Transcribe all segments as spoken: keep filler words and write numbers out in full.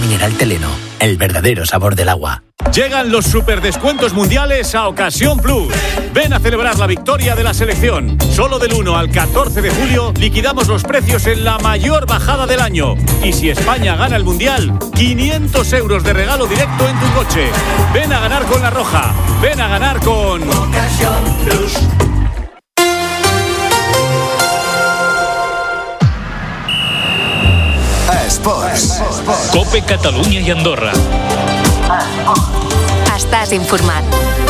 mineral Teleno, el verdadero sabor del agua. Llegan los superdescuentos mundiales a Ocasión Plus. Ven a celebrar la victoria de la selección. Solo del uno al catorce de julio liquidamos los precios en la mayor bajada del año. Y si España gana el mundial, quinientos euros de regalo directo en tu coche. Ven a ganar con La Roja. Ven a ganar con Ocasión Plus. Esports. Cope Catalunya i Andorra. Estàs informat.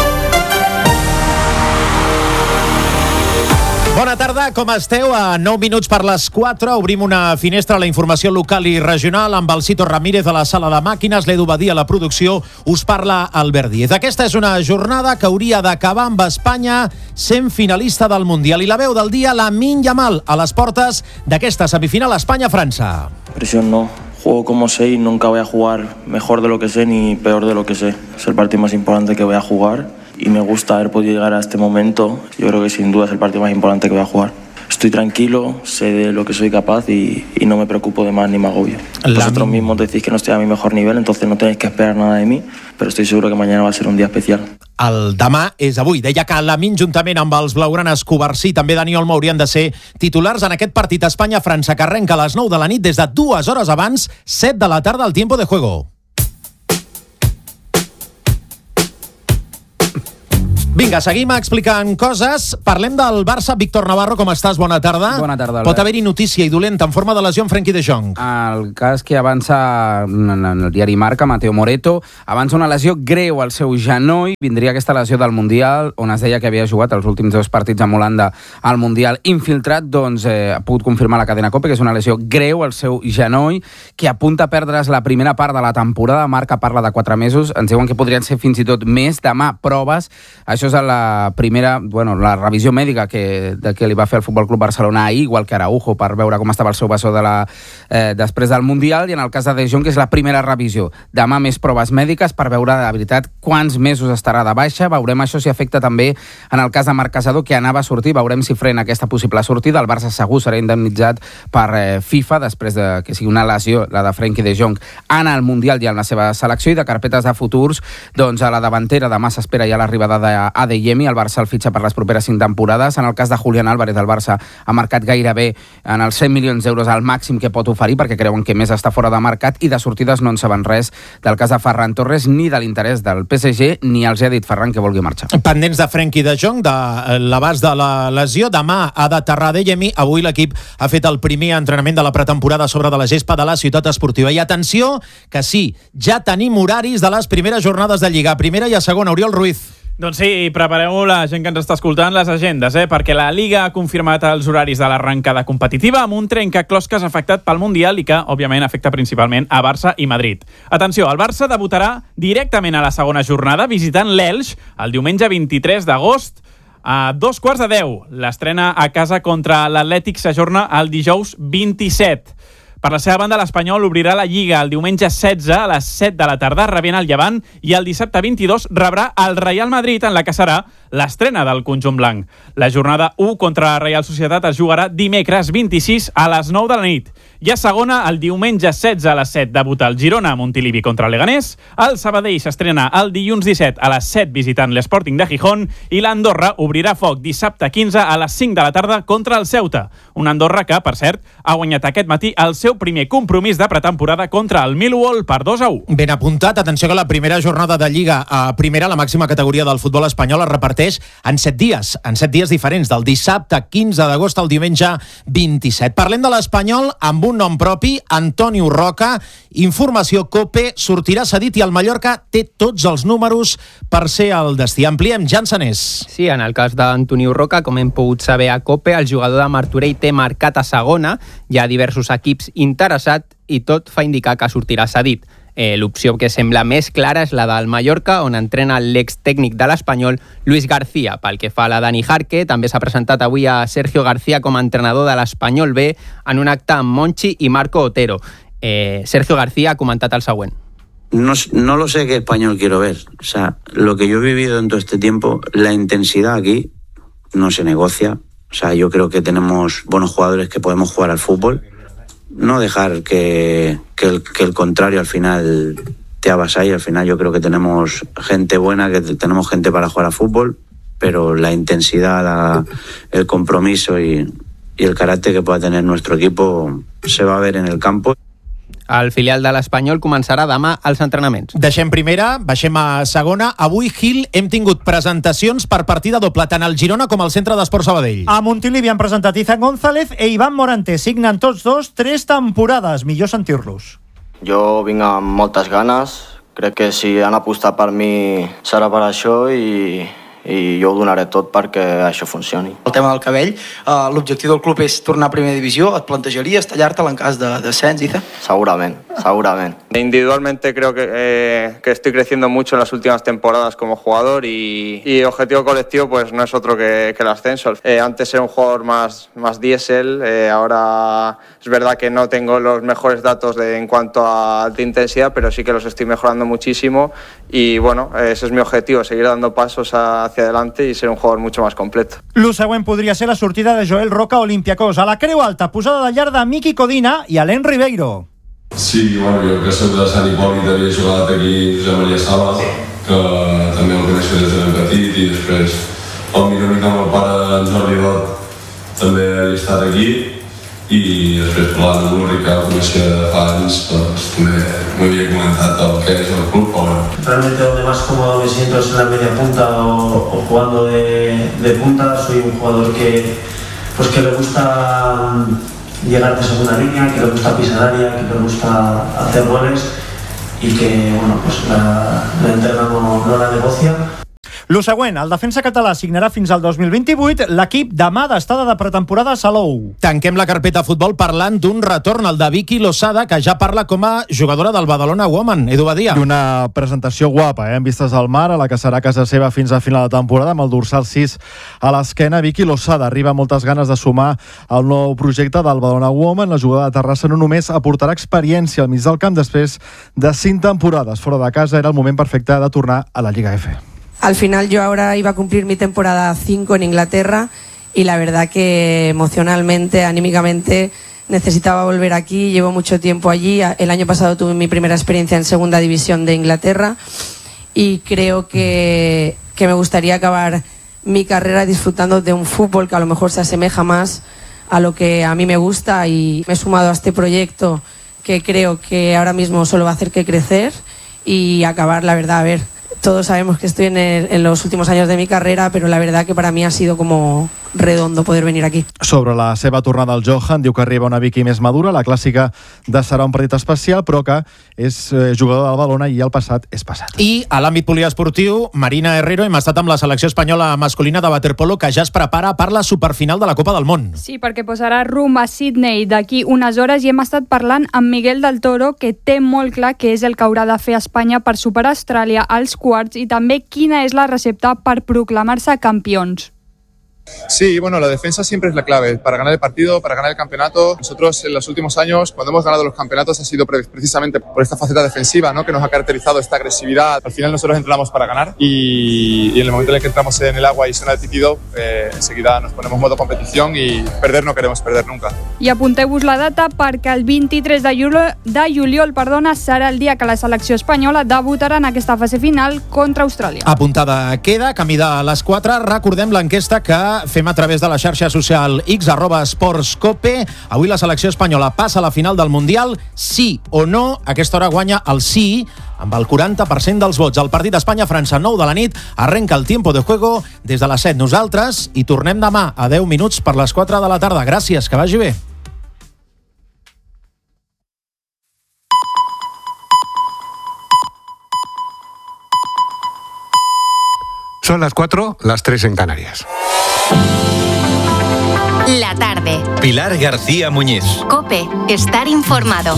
Bona tarda, com esteu? A nou minuts per les quatre obrim una finestra a la informació local i regional amb el Cito Ramírez a la sala de màquines, l'Edu Badia a la producció, us parla Albert Díez. Aquesta és una jornada que hauria d'acabar amb Espanya sent finalista del Mundial. I la veu del dia, Lamine Yamal, a les portes d'aquesta semifinal Espanya-França. Presión no. Juego como sé y nunca voy a jugar mejor de lo que sé ni peor de lo que sé. Es el partido más importante que voy a jugar y me gusta haber podido llegar a este momento. Yo creo que sin duda es el partido más importante que voy a jugar. Estoy tranquilo, sé de lo que soy capaz y, y no me preocupo de más ni me agobio. Vosotros mismos decís que no estoy a mi mejor nivel, entonces no tenéis que esperar nada de mí, pero estoy seguro que mañana va a ser un día especial. El demà és avui. Deia que Lamine, juntament amb els blaugranes Covarsí i també Dani Olmo, haurien de ser titulars en aquest partit Espanya-França, que arrenca a les nou de la nit des de dues hores abans, set de la tarda al tiempo de juego. Vinga, seguim explicant coses. Parlem del Barça. Víctor Navarro, com estàs? Bona tarda. Bona tarda, Albert. Pot haver-hi notícia i dolenta en forma de lesió en Frenkie de Jong. El cas que avança en el diari Marca, Mateo Moreto, avança una lesió greu al seu genoll. Vindria aquesta lesió del Mundial, on es deia que havia jugat els últims dos partits amb Holanda al Mundial infiltrat. Doncs eh, ha pogut confirmar la cadena COPE que és una lesió greu al seu genoll, que apunta a perdre's la primera part de la temporada. Marca parla de quatre mesos. Ens diuen que podrien ser fins i tot més. Demà proves. Això és la primera, bueno, la revisió mèdica que, de que li va fer el Futbol Club Barcelona ahir, igual que Araujo, per veure com estava el seu bessó de la, eh, després del Mundial, i en el cas de De Jong, que és la primera revisió. Demà més proves mèdiques per veure de veritat quants mesos estarà de baixa. Veurem això si afecta també en el cas de Marc Casadó, que anava a sortir. Veurem si frena aquesta possible sortida. El Barça segur serà indemnitzat per eh, FIFA després de que sigui una lesió, la de Frenkie de Jong, en el Mundial i en la seva selecció. I de carpetes de futurs, doncs a la davantera demà s'espera ja l'arribada d'Adeyemi. El Barça el fitxa per les properes cinc temporades. En el cas de Julián Álvarez, el Barça ha marcat gairebé en els cent milions d'euros al màxim que pot oferir, perquè creuen que més està fora de mercat, i de sortides no en saben res del cas de Ferran Torres ni de l'interès del P S G, ni els ha dit Ferran que vulgui marxar. Pendents de Frenkie de Jong, de l'abast de la lesió. Demà ha d'aterrar Adeyemi. Avui l'equip ha fet el primer entrenament de la pretemporada sobre de la gespa de la ciutat esportiva. I atenció, que sí, ja tenim horaris de les primeres jornades de Lliga, primera i a segona. Oriol Ruiz. Doncs sí, prepareu la gent que ens està escoltant les agendes, eh? perquè la Liga ha confirmat els horaris de l'arrencada competitiva amb un trencaclosques afectat pel Mundial i que, òbviament, afecta principalment a Barça i Madrid. Atenció, el Barça debutarà directament a la segona jornada visitant l'Elx el diumenge vint-i-tres d'agost a dos quarts de deu. L'estrena a casa contra l'Atlètic s'ajorna el dijous vint-i-set. Per la seva banda, l'Espanyol obrirà la Lliga el diumenge setze a les set de la tarda, rebent el Llevant, i el dissabte vint-i-dos rebrà el Real Madrid, en la que serà l'estrena del conjunt blanc. La jornada u contra la Real Societat es jugarà dimecres vint-i-sis a les nou de la nit. I a segona, el diumenge setze a les set debuta el Girona a Montilivi contra el Leganés, el Sabadell s'estrena el dilluns disset a les set visitant l'Sporting de Gijón, i l'Andorra obrirà foc dissabte quinze a les cinc de la tarda contra el Ceuta. Un Andorra que, per cert, ha guanyat aquest matí el seu primer compromís de pretemporada contra el Millwall per dos a u. Ben apuntat. Atenció que la primera jornada de Lliga a primera, la màxima categoria del futbol espanyol, es reparteix en set dies, en set dies diferents, del dissabte quinze d'agost al diumenge vint-i-set. Parlem de l'Espanyol amb un nom propi, Antonio Roca. Informació COPE, sortirà cedit i el Mallorca té tots els números per ser el destí. Ampliem, Jan Sanés. Sí, en el cas d'Antonio Roca, com hem pogut saber a COPE, el jugador de Martorell té marcat a segona, hi ha diversos equips interessats i tot fa indicar que sortirà cedit. Eh, l'opció que sembla més clara és la del Mallorca, on entrena l'extècnic de l'Espanyol, Luis García. Pel que fa a la Dani Jarque, també s'ha presentat avui a Sergio García com a entrenador de l'Espanyol B en un acte amb Monchi i Marco Otero. Eh, Sergio García ha comentat el següent. No, no lo sé qué español quiero ver. O sea, lo que yo he vivido en todo este tiempo, la intensidad aquí no se negocia. O sea, yo creo que tenemos buenos jugadores que podemos jugar al fútbol. no dejar que, que, el, que el contrario al final te avasalle. Al final yo creo que tenemos gente buena, que tenemos gente para jugar a fútbol, pero la intensidad, la, el compromiso y, y el carácter que pueda tener nuestro equipo se va a ver en el campo. El filial de l'Espanyol començarà demà als entrenaments. Deixem primera, baixem a segona. Avui, Gil, hem tingut presentacions per partida doble, tant al Girona com al Centre d'Esports Sabadell. A Montilivi han presentat Izan González e Iván Morante. Signen tots dos tres temporades. Millor sentir-los. Jo vinc amb moltes ganes. Crec que si han apostat per mi serà per això i... i jo ho donaré tot perquè això funcioni. El tema del cabell, eh, l'objectiu del club és tornar a primera divisió. ¿Et plantejaries tallar-te-la en cas de descens, Iza? Segurament, segurament. Individualmente creo que, eh, que estoy creciendo mucho en las últimas temporadas como jugador y, y objetivo colectivo pues no es otro que, que el ascenso. Eh, antes era un jugador más, más diésel, eh, ahora es verdad que no tengo los mejores datos de, en cuanto a alta intensidad, pero sí que los estoy mejorando muchísimo y bueno, ese es mi objetivo, seguir dando pasos hacia adelante y ser un jugador mucho más completo. Lo següent podria ser la sortida de Joel Roca a Olympiacos. A la Creu Alta, posada de llar de Miki Codina i Alain Ribeiro. Sí, bueno, jo que soc de Sant Hipòlit havia jugat aquí Josep Maria Sala, que també el coneixo des de ben petit, i després el millor amic amb el pare en Jordi Dot també havia estat aquí, i després parlant amb l'Uri, que el coneixia de fa anys, doncs també m'havia comentat el que és el club. Bueno. Realmente donde más cómodo me siento es en la media punta o, o jugando de, de punta. Soy un jugador que, pues que le gusta llegar de segunda línea, que le gusta pisar área, que le gusta hacer goles y que bueno, pues la, la interna no, no la negocia. Lo següent, el defensa català signarà fins al dos mil vint-i-vuit. L'equip demà d'estada de pretemporada a Salou. Tanquem la carpeta futbol parlant d'un retorn, el de Vicky Losada, que ja parla com a jugadora del Badalona Woman. Edu Badia. I una presentació guapa, eh? En vistes al mar, a la que serà casa seva fins a final de temporada, amb el dorsal sis a l'esquena. Vicky Losada arriba amb moltes ganes de sumar al nou projecte del Badalona Woman. La jugada de Terrassa no només aportarà experiència al mig del camp després de cinc temporades fora de casa. Era el moment perfecte de tornar a la Lliga F. Al final yo ahora iba a cumplir mi temporada cinco en Inglaterra y la verdad que emocionalmente, anímicamente necesitaba volver aquí. Llevo mucho tiempo allí. El año pasado tuve mi primera experiencia en segunda división de Inglaterra y creo que, que me gustaría acabar mi carrera disfrutando de un fútbol que a lo mejor se asemeja más a lo que a mí me gusta, y me he sumado a este proyecto que creo que ahora mismo solo va a hacer que crecer y acabar, la verdad, a ver. Todos sabemos que estoy en, el, en los últimos años de mi carrera, pero la verdad que para mí ha sido como redondo poder venir aquí. Sobre la seva tornada al Johan, diu que arriba una Vicky més madura, la clàssica de serà un partit especial, però que és jugador del Badalona i el passat és passat. I a l'àmbit poliesportiu, Marina Herrero, hem estat amb la selecció espanyola masculina de waterpolo, que ja es prepara per la superfinal de la Copa del Món. Sí, perquè posarà rumb a Sydney d'aquí unes hores, i hem estat parlant amb Miguel del Toro, que té molt clar què és el que haurà de fer Espanya per superar Austràlia als quarts, i també quina és la recepta per proclamar-se campions. Sí, bueno, la defensa siempre es la clave para ganar el partido, para ganar el campeonato. Nosotros en los últimos años, cuando hemos ganado los campeonatos, ha sido precisamente por esta faceta defensiva, ¿no?, que nos ha caracterizado esta agresividad. Al final nosotros entrenamos para ganar y, y en el momento en el que entramos en el agua y suena el pitido, eh, enseguida nos ponemos modo competición y perder no queremos perder nunca. I apunteu-vos la data perquè el vint-i-tres de juliol, de juliol perdona, serà el dia que la selecció espanyola debutarà en aquesta fase final contra Austràlia. Apuntada queda, camí de les quatre. Recordem l'enquesta que fem a través de la xarxa social X, arroba esportscope. Avui la selecció espanyola passa a la final del Mundial, sí o no? A aquesta hora guanya el sí, amb el quaranta per cent dels vots. El partit Espanya-França, nou de la nit, arrenca el tiempo de juego des de les set. Nosaltres hi tornem demà a deu minuts per les quatre de la tarda. Gràcies, que vagi bé. Son las cuatro, las tres en Canarias. La tarde. Pilar García Muñiz. COPE. Estar informado.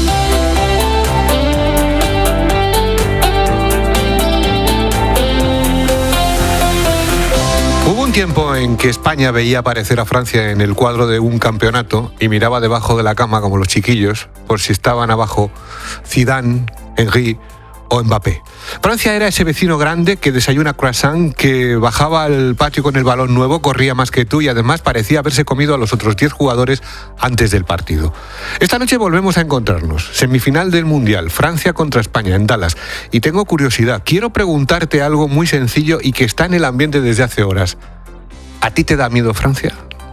Hubo un tiempo en que España veía aparecer a Francia en el cuadro de un campeonato y miraba debajo de la cama como los chiquillos por si estaban abajo Zidane, Henry o Mbappé. Francia era ese vecino grande que desayuna croissant, que bajaba al patio con el balón nuevo, corría más que tú y además parecía haberse comido a los otros diez jugadores antes del partido. Esta noche volvemos a encontrarnos. Semifinal del Mundial, Francia contra España en Dallas. Y tengo curiosidad, quiero preguntarte algo muy sencillo y que está en el ambiente desde hace horas. ¿A ti te da miedo Francia?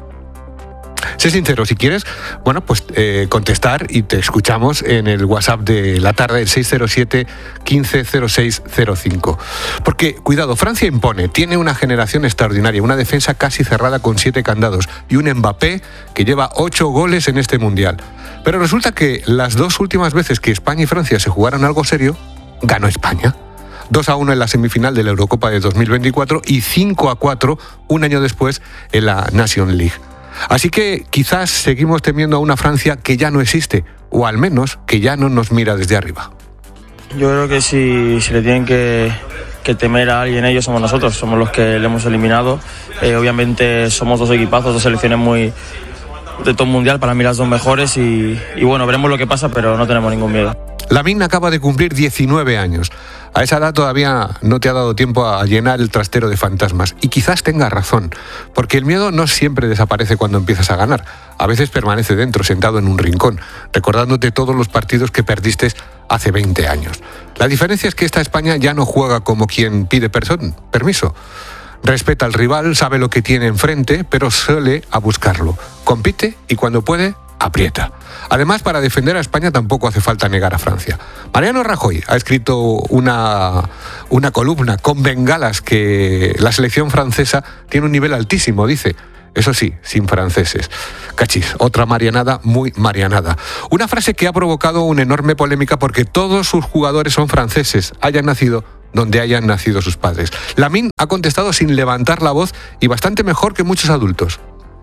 Sé sincero, si quieres, bueno, pues eh, contestar y te escuchamos en el WhatsApp de la tarde, el seis cero siete, quince cero seis cero cinco. Porque, cuidado, Francia impone, tiene una generación extraordinaria, una defensa casi cerrada con siete candados y un Mbappé que lleva ocho goles en este Mundial. Pero resulta que las dos últimas veces que España y Francia se jugaron algo serio, ganó España. dos a uno en la semifinal de la Eurocopa de dos mil veinticuatro y cinco a cuatro un año después en la Nations League. Así que quizás seguimos temiendo a una Francia que ya no existe, o al menos que ya no nos mira desde arriba. Yo creo que si, si le tienen que, que temer a alguien, ellos somos nosotros, somos los que le hemos eliminado. Eh, obviamente somos dos equipazos, dos selecciones muy de top mundial, para mí las dos mejores y, y bueno, veremos lo que pasa, pero no tenemos ningún miedo. Lamine acaba de cumplir diecinueve años. A esa edad todavía no te ha dado tiempo a llenar el trastero de fantasmas. Y quizás tengas razón, porque el miedo no siempre desaparece cuando empiezas a ganar. A veces permanece dentro, sentado en un rincón, recordándote todos los partidos que perdiste hace veinte años. La diferencia es que esta España ya no juega como quien pide person- permiso. Respeta al rival, sabe lo que tiene enfrente, pero suele a buscarlo. Compite y cuando puede, aprieta. Además, para defender a España tampoco hace falta negar a Francia. Mariano Rajoy ha escrito una, una columna con bengalas que la selección francesa tiene un nivel altísimo, dice. Eso sí, sin franceses. Cachis, otra marianada muy marianada. Una frase que ha provocado una enorme polémica porque todos sus jugadores son franceses, hayan nacido donde hayan nacido sus padres. Lamine ha contestado sin levantar la voz y bastante mejor que muchos adultos.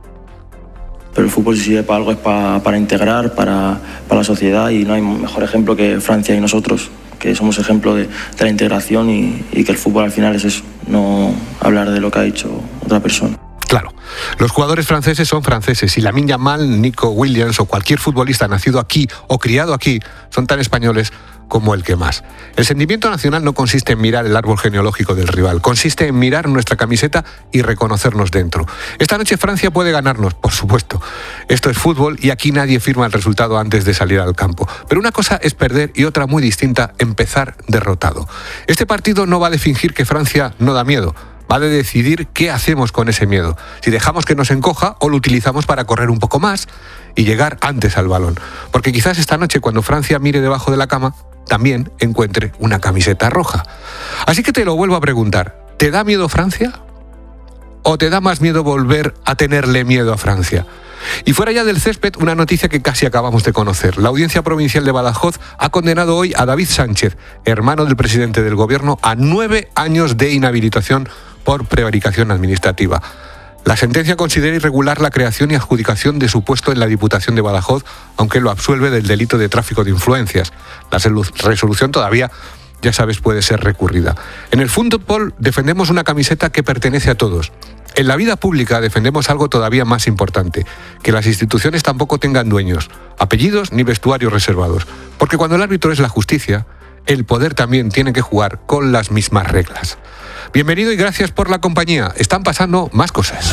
Pero el fútbol si sirve para algo es para, para integrar, para, para la sociedad y no hay mejor ejemplo que Francia y nosotros, que somos ejemplo de, de la integración y, y que el fútbol al final es eso, no hablar de lo que ha dicho otra persona. Claro, los jugadores franceses son franceses y Lamine Yamal, Nico Williams o cualquier futbolista nacido aquí o criado aquí son tan españoles como el que más. El sentimiento nacional no consiste en mirar el árbol genealógico del rival, consiste en mirar nuestra camiseta y reconocernos dentro. Esta noche Francia puede ganarnos, por supuesto. Esto es fútbol y aquí nadie firma el resultado antes de salir al campo. Pero una cosa es perder y otra muy distinta, empezar derrotado. Este partido no va de fingir que Francia no da miedo. Va de decidir qué hacemos con ese miedo. Si dejamos que nos encoja o lo utilizamos para correr un poco más y llegar antes al balón. Porque quizás esta noche cuando Francia mire debajo de la cama, también encuentre una camiseta roja. Así que te lo vuelvo a preguntar. ¿Te da miedo Francia? ¿O te da más miedo volver a tenerle miedo a Francia? Y fuera ya del césped, una noticia que casi acabamos de conocer. La Audiencia Provincial de Badajoz ha condenado hoy a David Sánchez, hermano del presidente del Gobierno, a nueve años de inhabilitación por prevaricación administrativa. La sentencia considera irregular la creación y adjudicación de su puesto en la Diputación de Badajoz, aunque lo absuelve del delito de tráfico de influencias. La resolución todavía, ya sabes, puede ser recurrida. En el fútbol defendemos una camiseta que pertenece a todos. En la vida pública defendemos algo todavía más importante, que las instituciones tampoco tengan dueños, apellidos ni vestuarios reservados. Porque cuando el árbitro es la justicia, el poder también tiene que jugar con las mismas reglas. Bienvenido y gracias por la compañía. Están pasando más cosas.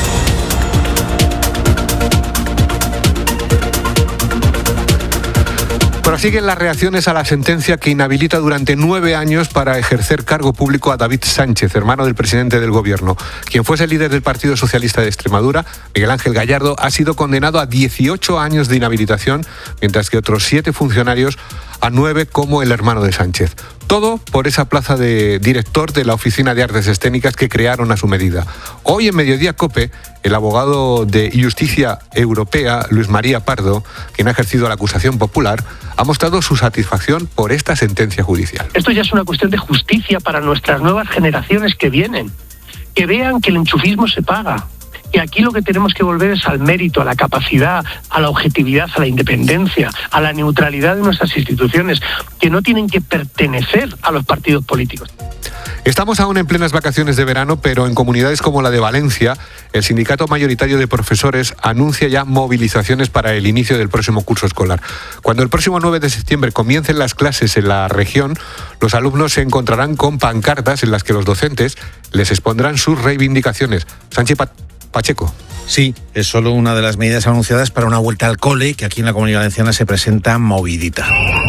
Prosiguen las reacciones a la sentencia que inhabilita durante nueve años para ejercer cargo público a David Sánchez, hermano del presidente del Gobierno. Quien fuese líder del Partido Socialista de Extremadura, Miguel Ángel Gallardo, ha sido condenado a dieciocho años de inhabilitación, mientras que otros siete funcionarios a nueve como el hermano de Sánchez. Todo por esa plaza de director de la Oficina de Artes Escénicas que crearon a su medida. Hoy en Mediodía COPE, el abogado de Justicia Europea, Luis María Pardo, quien ha ejercido la acusación popular, ha mostrado su satisfacción por esta sentencia judicial. Esto ya es una cuestión de justicia para nuestras nuevas generaciones que vienen, que vean que el enchufismo se paga Y aquí lo que tenemos que volver es al mérito, a la capacidad, a la objetividad, a la independencia, a la neutralidad de nuestras instituciones, que no tienen que pertenecer a los partidos políticos. Estamos aún en plenas vacaciones de verano, pero en comunidades como la de Valencia, el sindicato mayoritario de profesores anuncia ya movilizaciones para el inicio del próximo curso escolar. Cuando el próximo nueve de septiembre comiencen las clases en la región, los alumnos se encontrarán con pancartas en las que los docentes les expondrán sus reivindicaciones. Sánchez Pacheco. Sí, es solo una de las medidas anunciadas para una vuelta al cole que aquí en la Comunidad Valenciana se presenta movidita.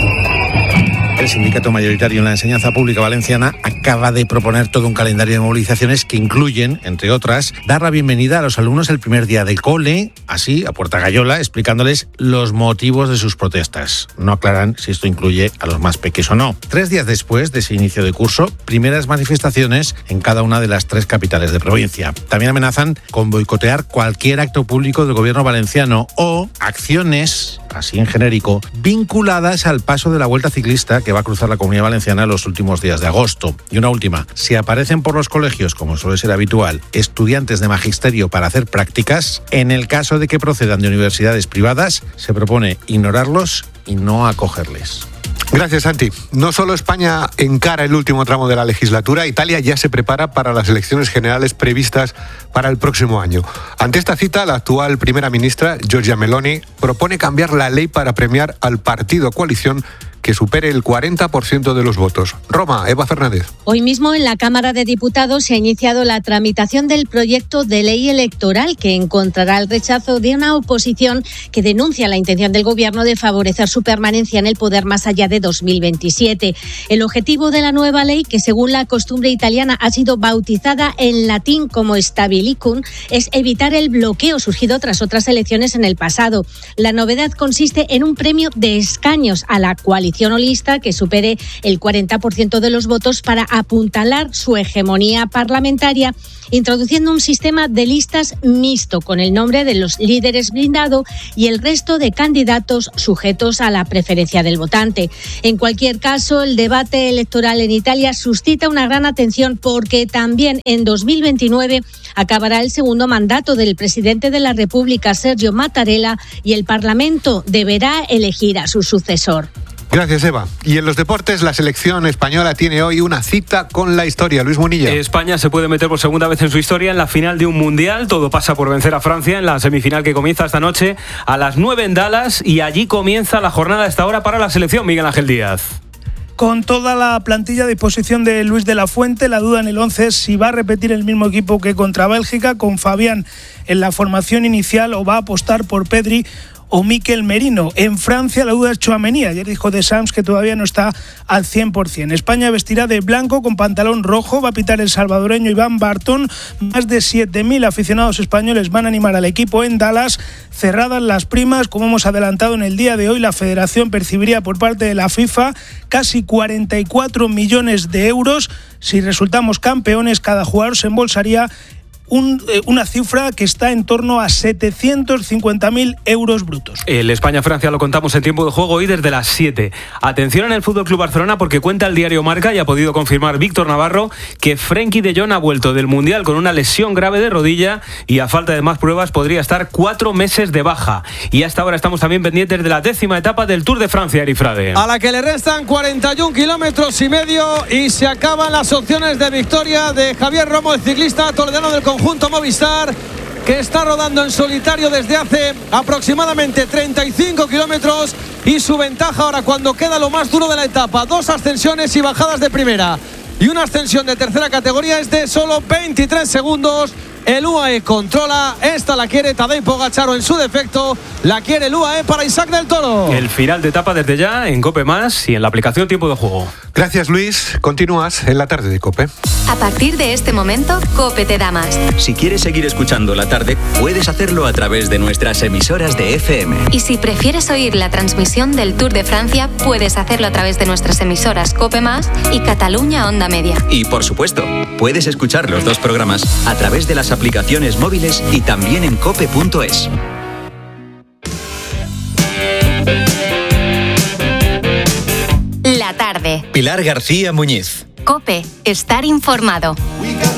El sindicato mayoritario en la enseñanza pública valenciana acaba de proponer todo un calendario de movilizaciones que incluyen, entre otras, dar la bienvenida a los alumnos el primer día del cole, así, a puerta gallola, explicándoles los motivos de sus protestas. No aclaran si esto incluye a los más pequeños o no. Tres días después de ese inicio de curso, primeras manifestaciones en cada una de las tres capitales de provincia. También amenazan con boicotear cualquier acto público del gobierno valenciano o acciones, así en genérico, vinculadas al paso de la Vuelta Ciclista que va a cruzar la Comunidad Valenciana los últimos días de agosto. Y una última, si aparecen por los colegios, como suele ser habitual, estudiantes de magisterio para hacer prácticas, en el caso de que procedan de universidades privadas, se propone ignorarlos y no acogerles. Gracias, Santi. No solo España encara el último tramo de la legislatura, Italia ya se prepara para las elecciones generales previstas para el próximo año. Ante esta cita, la actual primera ministra, Giorgia Meloni, propone cambiar la ley para premiar al partido coalición que supere el cuarenta por ciento de los votos. Roma, Eva Fernández. Hoy mismo en la Cámara de Diputados se ha iniciado la tramitación del proyecto de ley electoral que encontrará el rechazo de una oposición que denuncia la intención del Gobierno de favorecer su permanencia en el poder más allá de dos mil veintisiete. El objetivo de la nueva ley, que según la costumbre italiana ha sido bautizada en latín como Stabilicum, es evitar el bloqueo surgido tras otras elecciones en el pasado. La novedad consiste en un premio de escaños a la coalición o lista que supere el cuarenta por ciento de los votos para apuntalar su hegemonía parlamentaria, introduciendo un sistema de listas mixto con el nombre de los líderes blindado y el resto de candidatos sujetos a la preferencia del votante. En cualquier caso, el debate electoral en Italia suscita una gran atención porque también en dos mil veintinueve acabará el segundo mandato del presidente de la República, Sergio Mattarella, y el Parlamento deberá elegir a su sucesor. Gracias, Eva. Y en los deportes, la selección española tiene hoy una cita con la historia. Luis Munilla. España se puede meter por segunda vez en su historia en la final de un mundial. Todo pasa por vencer a Francia en la semifinal que comienza esta noche a las nueve en Dallas, y allí comienza la jornada a esta hora para la selección. Miguel Ángel Díaz. Con toda la plantilla a disposición de Luis de la Fuente, la duda en el once es si va a repetir el mismo equipo que contra Bélgica, con Fabián en la formación inicial, o va a apostar por Pedri o Mikel Merino. En Francia la duda es Tchouaméni. Ayer dijo de Sams que todavía no está al cien por ciento. España vestirá de blanco con pantalón rojo. Va a pitar el salvadoreño Iván Bartón. Más de siete mil aficionados españoles van a animar al equipo en Dallas. Cerradas las primas, como hemos adelantado en el día de hoy, la Federación percibiría por parte de la FIFA casi cuarenta y cuatro millones de euros. Si resultamos campeones, cada jugador se embolsaría Un, eh, una cifra que está en torno a setecientos cincuenta mil euros brutos. El España-Francia lo contamos en tiempo de juego hoy desde las siete. Atención en el F C Barcelona, porque cuenta el diario Marca y ha podido confirmar Víctor Navarro que Frenkie de Jong ha vuelto del Mundial con una lesión grave de rodilla y, a falta de más pruebas, podría estar cuatro meses de baja. Y hasta ahora estamos también pendientes de la décima etapa del Tour de Francia, Erifrade. A la que le restan cuarenta y un kilómetros y medio y se acaban las opciones de victoria de Javier Romo, el ciclista toledano del conjunto Movistar, que está rodando en solitario desde hace aproximadamente treinta y cinco kilómetros, y su ventaja ahora, cuando queda lo más duro de la etapa, dos ascensiones y bajadas de primera y una ascensión de tercera categoría, es de solo veintitrés segundos. El U A E controla, esta la quiere Tadej Pogačar, o en su defecto la quiere el U A E para Isaac del Toro. El final de etapa desde ya en COPE Más y en la aplicación Tiempo de Juego. Gracias, Luis. Continúas en la tarde de COPE. A partir de este momento, COPE te da más. Si quieres seguir escuchando la tarde, puedes hacerlo a través de nuestras emisoras de F M. Y si prefieres oír la transmisión del Tour de Francia, puedes hacerlo a través de nuestras emisoras COPE Más y Cataluña Onda Media. Y por supuesto, puedes escuchar los dos programas a través de las aplicaciones móviles y también en cope punto es. La tarde. Pilar García Muñiz. COPE. Estar informado.